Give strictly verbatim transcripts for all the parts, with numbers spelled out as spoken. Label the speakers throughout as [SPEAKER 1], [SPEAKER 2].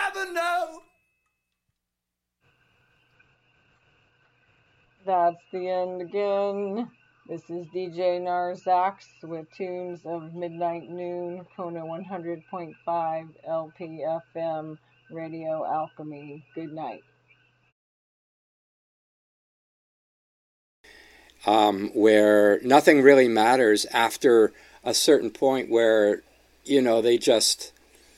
[SPEAKER 1] never know.
[SPEAKER 2] That's the end again. This is D J Narzax with Tunes of Midnight Noon, Kona one hundred point five L P F M, Radio Alchemy. Good night.
[SPEAKER 3] Um, where nothing really matters after a certain point where, you know, they just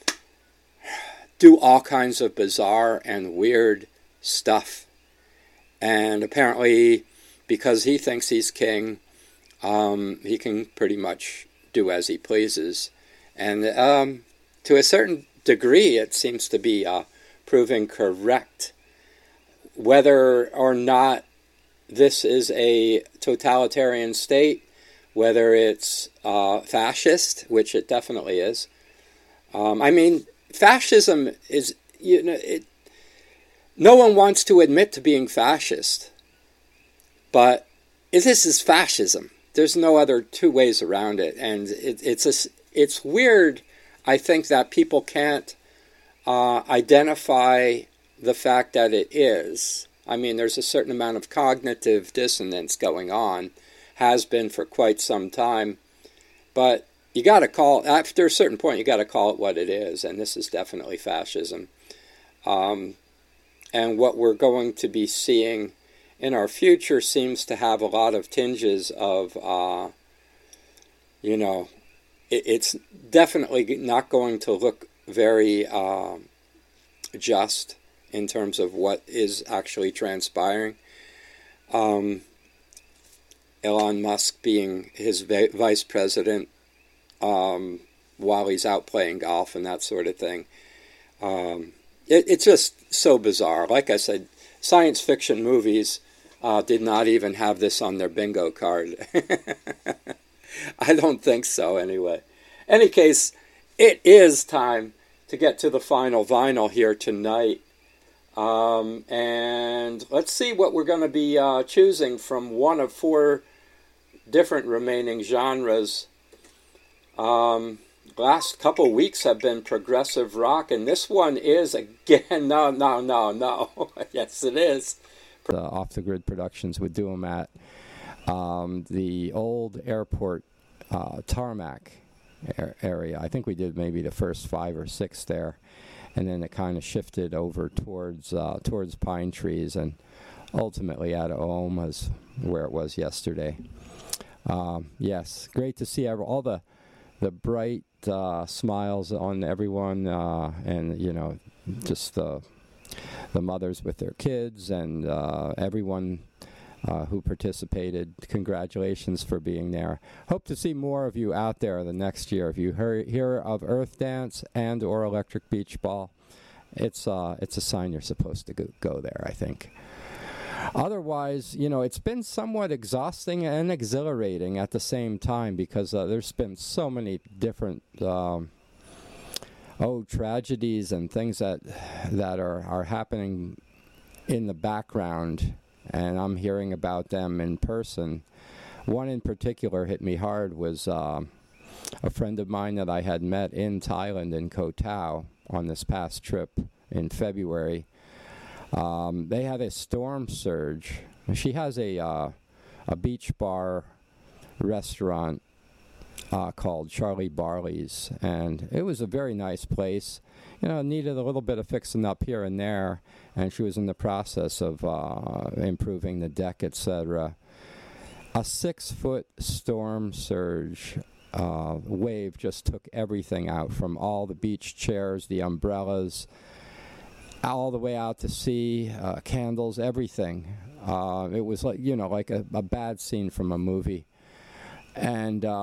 [SPEAKER 3] do all kinds of bizarre and weird stuff. And apparently, because he thinks he's king, um, he can pretty much do as he pleases. And um, to a certain degree, it seems to be uh, proving correct. Whether or not this is a totalitarian state, whether it's uh, fascist, which it definitely is. Um, I mean, fascism is, you know, it, no one wants to admit to being fascist, but this is fascism. There's no other two ways around it, and it, it's a, it's weird. I think that people can't uh, identify the fact that it is. I mean, there's a certain amount of cognitive dissonance going on, has been for quite some time, but you got to call, after a certain point, you got to call it what it is, and this is definitely fascism. Um, and what we're going to be seeing in our future seems to have a lot of tinges of, uh, you know, it, it's definitely not going to look very uh, just in terms of what is actually transpiring. Um, Elon Musk being his va- vice president um, while he's out playing golf and that sort of thing. Um, it, it's just so bizarre. Like I said, science fiction movies uh, did not even have this on their bingo card. I don't think so, anyway. Any case, it is time to get to the final vinyl here tonight. Um, and let's see what we're going to be uh, choosing from one of four different remaining genres. Um, last couple weeks have been progressive rock, and this one is, again, no, no, no, no. Yes, it is.
[SPEAKER 4] The off-the-grid productions would do them at um, the old airport uh, tarmac area. I think we did maybe the first five or six there. And then it kind of shifted over towards uh, towards Pine Trees, and ultimately out of Oma's where it was yesterday. Um, yes, great to see every, all the the bright uh, smiles on everyone, uh, and you know, just the the mothers with their kids, and uh, everyone uh, who participated. Congratulations for being there. Hope to see more of you out there the next year. If you hear, hear of Earth Dance and or Electric Beach Ball, it's uh, it's a sign you're supposed to go, go there, I think. Otherwise, you know, it's been somewhat exhausting and exhilarating at the same time, because uh, there's been so many different um, oh tragedies and things that that are, are happening in the background, and I'm hearing about them in person. One in particular hit me hard was uh, a friend of mine that I had met in Thailand, in Koh Tao, on this past trip in February. Um, they had a storm surge. She has a uh, a beach bar restaurant uh, called Charlie Barley's, and it was a very nice place. You know, needed a little bit of fixing up here and there, and she was in the process of uh, improving the deck, et cetera. A six-foot storm surge uh, wave just took everything out, from all the beach chairs, the umbrellas, all the way out to sea, uh, candles, everything. Uh, it was like, you know, like a, a bad scene from a movie. And uh,